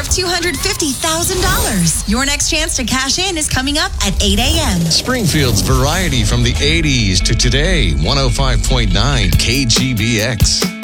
of $250,000. Your next chance to cash in is coming up at 8 a.m. Springfield's variety from the 80s to today. 105.9 KGBX.